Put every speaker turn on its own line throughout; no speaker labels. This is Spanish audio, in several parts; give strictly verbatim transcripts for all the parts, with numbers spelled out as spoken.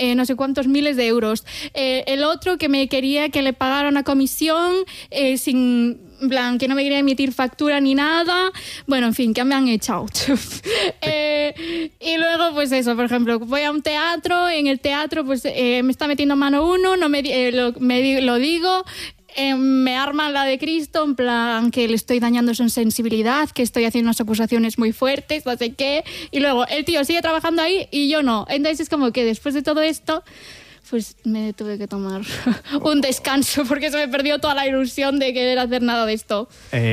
eh, no sé cuántos miles de euros. Eh, el otro que me quería que le pagara una comisión eh, sin... En plan, que no me quería emitir factura ni nada. Bueno, en fin, que me han echado. eh, y luego, pues eso, por ejemplo, voy a un teatro, en el teatro pues eh, me está metiendo mano uno, no me, eh, lo, me lo digo, eh, me arman la de Cristo, en plan, que le estoy dañando su sensibilidad, que estoy haciendo unas acusaciones muy fuertes, no sé qué. Y luego el tío sigue trabajando ahí y yo no. Entonces es como que después de todo esto... pues me tuve que tomar un descanso porque se me perdió toda la ilusión de querer hacer nada de esto.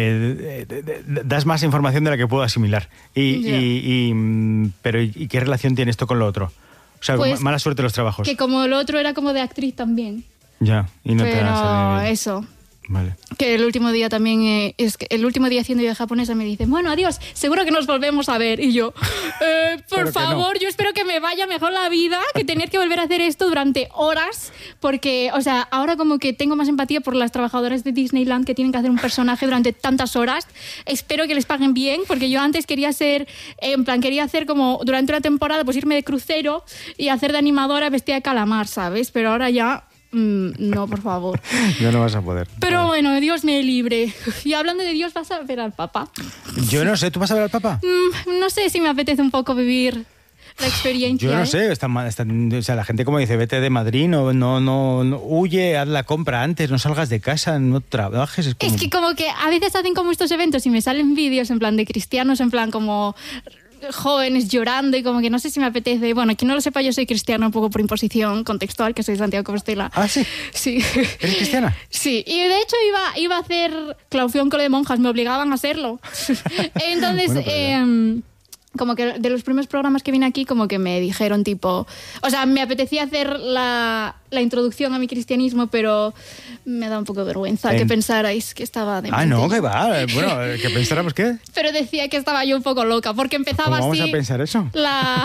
Eh, de, de, de, das más información de la que puedo asimilar. Y, yeah. y, y, pero ¿y qué relación tiene esto con lo otro? O sea, pues, mala suerte los trabajos.
Que como lo otro era como de actriz también.
Ya, y no
pero
te
Pero eso...
Vale.
Que el último día también, eh, es que el último día haciendo yo de japonesa me dicen, bueno, adiós, seguro que nos volvemos a ver. Y yo, eh, por favor, no. Yo espero que me vaya mejor la vida que tener que volver a hacer esto durante horas, porque, o sea, ahora como que tengo más empatía por las trabajadoras de Disneyland que tienen que hacer un personaje durante tantas horas. Espero que les paguen bien, porque yo antes quería ser, eh, en plan, quería hacer como durante una temporada, pues irme de crucero y hacer de animadora vestida de calamar, ¿sabes? Pero ahora ya... Mm, no, por favor.
Ya no vas a poder.
Pero bueno, Dios me libre. Y hablando de Dios, ¿vas a ver al Papa?
Yo no sé, ¿tú vas a ver al Papa?
Mm, no sé si me apetece un poco vivir la experiencia.
Yo no
¿eh?
sé, está, está, o sea, la gente como dice, vete de Madrid, no, no, no, no huye, haz la compra antes, no salgas de casa, no trabajes. Es, como...
es que como que a veces hacen como estos eventos y me salen vídeos en plan de cristianos, en plan como... jóvenes llorando y como que no sé si me apetece. Bueno, quien no lo sepa, yo soy cristiana un poco por imposición contextual, que soy de Santiago de Compostela.
¿Ah, sí?
Sí.
¿Eres cristiana?
Sí, y de hecho iba, iba a hacer clausura con lo de monjas, me obligaban a hacerlo. Entonces, bueno, eh, como que de los primeros programas que vine aquí, como que me dijeron tipo... O sea, me apetecía hacer la, la introducción a mi cristianismo, pero me da un poco de vergüenza en... que pensarais que estaba de
Ah, no, que va. Bueno, que pensáramos qué.
Pero decía que estaba yo un poco loca, porque empezaba
¿Cómo
así...
vamos a pensar eso?
La...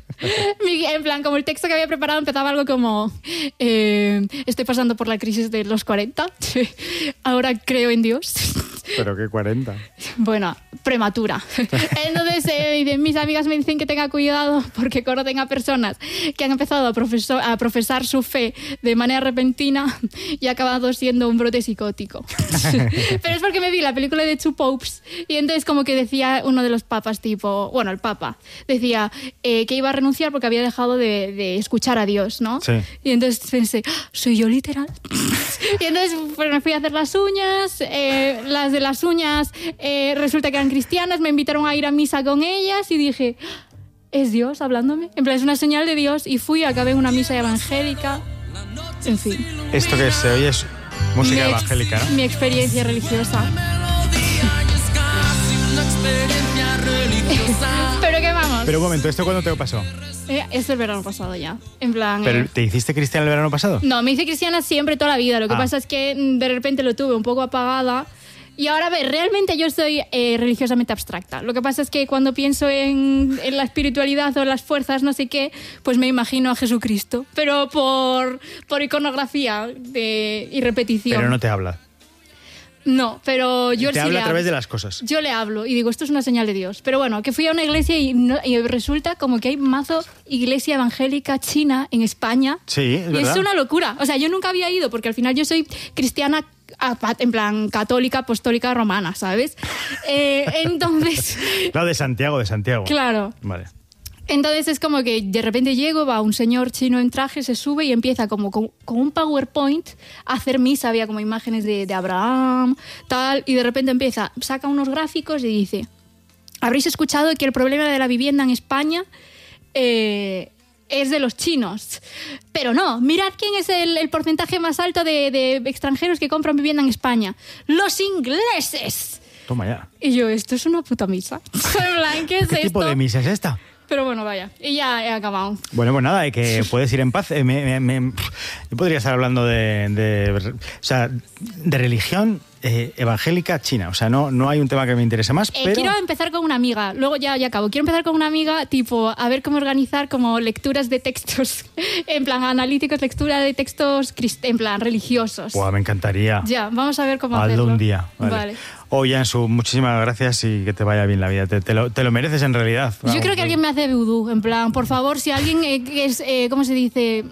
en plan, como el texto que había preparado empezaba algo como... Eh, estoy pasando por la crisis de los cuarenta. Ahora creo en Dios.
¿Pero qué cuarenta?
Bueno, prematura. Entonces, eh, mis amigas me dicen que tenga cuidado porque conocen a personas que han empezado a, profesor, a profesar su fe de manera repentina y ha acabado siendo un brote psicótico. Pero es porque me vi la película de Two Popes y entonces como que decía uno de los papas, tipo, bueno, el papa, decía eh, que iba a renunciar porque había dejado de, de escuchar a Dios, ¿no?
Sí.
Y entonces pensé, ¿soy yo literal? Y entonces pues, me fui a hacer las uñas, eh, las de las uñas eh, resulta que eran cristianas, me invitaron a ir a misa con ellas y dije, ¿es Dios hablándome? En plan, es una señal de Dios. Y fui, acabé en una misa evangélica, en fin.
Esto que se oye es música mi evangélica, ¿no?
Mi experiencia religiosa. ¿Pero qué vamos?
Pero un momento, ¿esto cuándo te pasó?
Eh, esto es el verano pasado ya, en plan...
¿Pero
eh...
te hiciste cristiana el verano pasado?
No, me hice cristiana siempre, toda la vida. Lo que
ah.
pasa es que de repente lo tuve un poco apagada. Y ahora, a ver, realmente yo soy eh, religiosamente abstracta. Lo que pasa es que cuando pienso en, en la espiritualidad o en las fuerzas, no sé qué, pues me imagino a Jesucristo. Pero por, por iconografía de, y repetición.
Pero no te habla.
No, pero yo
te
sí
habla
le
a través
hablo.
de las cosas.
Yo le hablo y digo, esto es una señal de Dios. Pero bueno, que fui a una iglesia y, no, y resulta como que hay mazo iglesia evangélica china en España.
Sí, es
y
verdad.
es una locura. O sea, yo nunca había ido porque al final yo soy cristiana en plan católica, apostólica, romana, ¿sabes? Eh, entonces...
No, de Santiago, de Santiago.
Claro.
Vale.
Entonces es como que de repente llego, va un señor chino en traje, se sube y empieza como con, con un PowerPoint a hacer misa, había como imágenes de, de Abraham, tal, y de repente empieza, saca unos gráficos y dice, habréis escuchado que el problema de la vivienda en España eh, es de los chinos, pero no, mirad quién es el, el porcentaje más alto de, de extranjeros que compran vivienda en España, los ingleses.
Toma ya.
Y yo, esto es una puta misa. ¿Qué es
¿Qué
esto?
tipo de misa es esta?
Pero bueno, vaya, y ya he acabado.
Bueno, pues nada, que puedes ir en paz. Me, me, me, yo podría estar hablando de, de, o sea, de religión eh, evangélica china. O sea, no, no hay un tema que me interese más,
eh,
pero...
Quiero empezar con una amiga, luego ya, ya acabo. Quiero empezar con una amiga, tipo, a ver cómo organizar como lecturas de textos, en plan analíticos, lectura de textos en plan religiosos.
Buah, me encantaría.
Ya, vamos a ver cómo
Hazlo
hacerlo.
un día. Vale.
Vale.
Oye, Ansu, muchísimas gracias y que te vaya bien la vida. Te, te, lo, te lo mereces en realidad.
Yo
Vamos,
creo que alguien me hace vudú, en plan, por favor, si alguien eh, es, eh, ¿cómo se dice?